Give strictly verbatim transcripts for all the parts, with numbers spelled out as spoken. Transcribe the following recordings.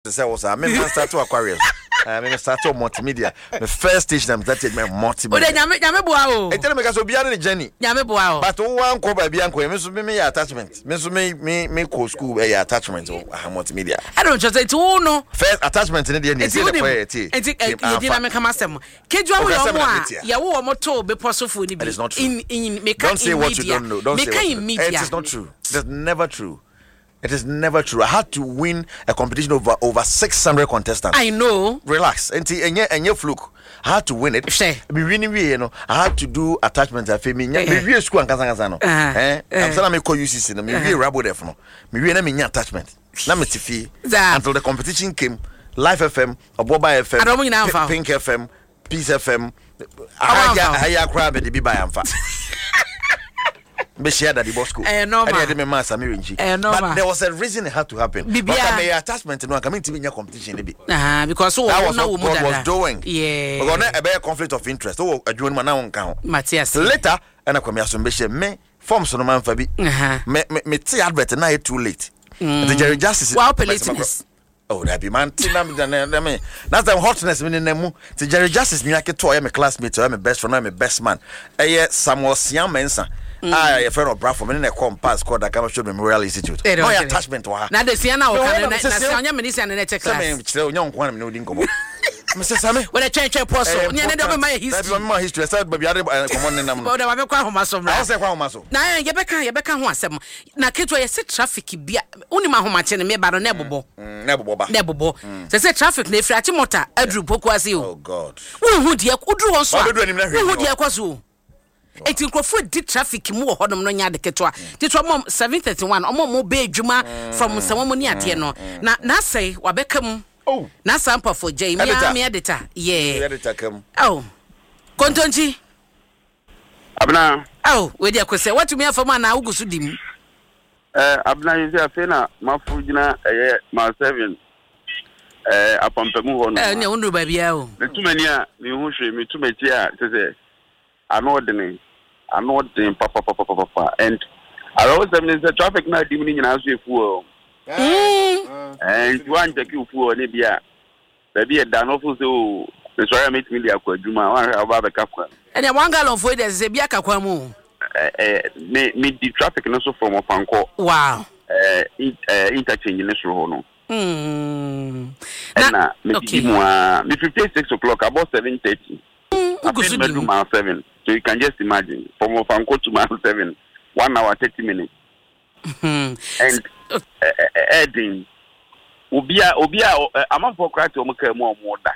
say was I me start to Aquarius. I me start to multimedia. The first station I'm started my multimedia. O de nyame nyame boa o. E tell me ka so bia na journey. Nyame boa o. But one ko ba bia nko me so me attachment. Me so me me me ko school e attachment o multimedia. I don't just say to no. First attachment in the end is the prayer ti. Enti e di na me kama sem. Keju awo yo mo a ye wo mo to be posofo ni bi. In in me Don't say what you don't know. Don't say what it is not true. It's never true. It is never true. I had to win a competition over over six hundred contestants. I know. Relax. And enye enye fluke. I had to win it. Me winning we you know. I had to do attachments at me. Me we school and kasa no. Eh? I'm saying me call U C C no. Me we rabo def no. Me we na me nya attachment. Na me tifi until the competition came. Life F M, Oboba F M, Pink F M, Peace F M. I I cry be the be by amfa. Be share that the boss school. Eh no ma. Me master me renji. But there was a reason it had to happen. But my attachment no coming to me competition be. Ah because so that was what God was doing. Yeah. Because na a conflict of interest. Oh adwuma ma na won kan ho. Matthias. Later and I come here so be share me forms no man fa bi. Me me ti advert na too late. The Jerry Justice. Wow politicness. Oh, that be man. That's the hotness in the moon. The Jerry Justice, me, I can tell you, my classmate, I'm my best friend, I'm my best man. Eh, Samuel Siam Mensa. Ah, a friend of Bradford, and I come past called the Camasho Memorial Institute. My attachment to her. Now, the Siena or Sanya Minister and the next class. Young one, no dingo. Mister Sammy, when I change a post, my history, my history, I said, but you are a common number. I say, Maso. Now, Yabeka, Yabeka wants some. Now, Kito, I said traffic be only my home and me about a nebobo. Nebobo. Nebobo. They said traffic, they fratimota, Edru Poquazio. Oh, God. Who would you do also? Who would you kwazu? Eti nkrofo di traffic mu wo hodom no nya de ketwa titwa mom seven thirty-one omo mo be adwuma from sawamo ni ade no na na sei wabekam oh na sample for jay me me editor yeah editor kam oh kontonji abna oh we dey kwese what me afama na ugusu dim eh abna yi afi na mafu gina eh ma seven eh apampamu ho no eh ne unu ba bia o metumani a me hu hwe metumati a tese anodene anodene papa papa papa and I always say the traffic na di mini nyina so efu mm and you want to keep fu ne bia ba bia da no fu so the sorry meet me dia kwa adwuma wan aba be kakwa and e one gallon for there say bia kakwa mu eh eh me me di traffic no so from Ofanko wow eh interchange ne so ho no mm na me di mu a me fifty-six o'clock about seven thirty ugusu dim mile seven. So you can just imagine from Ofanko to mile seven, one hour thirty minutes. Mm-hmm. And Edding, Obia, Obia, I'm not for crack to make more more that.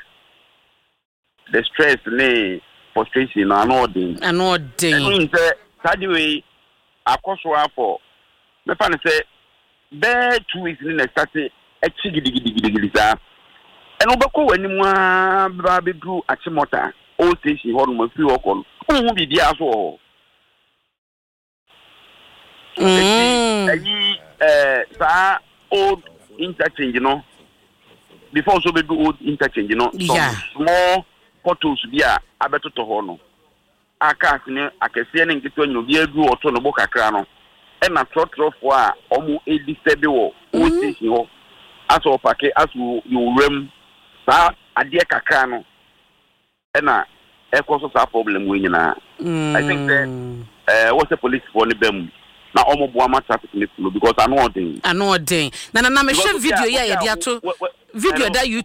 The stress, nay, frustration, and all thing. And all thing. That way, I cost for. My father say, there two weeks in the starting a chiggy diggy diggy diggy diggy. And Obako, anyone, Baby Drew at Chimota. O station hold mo fi okon who be dia so mm ayi eh sa old interchange no before so be do old interchange no yeah. Small portals bia abetoto ho no aka ne akese ne nketo nyino bia du oto no bokakra no e na trotrofo a omo edisebe wo o station ho aso pake aso yowrem sa ade kakra no and uh, cause a problem when I think that uh, what's the police for the them now almost one traffic because I know thing. I know thing. Na na na me share video yeah yeah dia to video that you